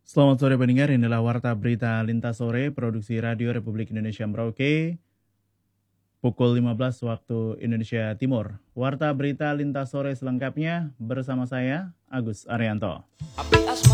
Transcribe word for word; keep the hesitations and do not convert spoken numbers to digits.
Selamat sore pendengar, inilah Warta Berita Lintas Sore, Produksi Radio Republik Indonesia Merauke, pukul lima belas waktu Indonesia Timur. Warta Berita Lintas Sore selengkapnya bersama saya, Agus Arianto.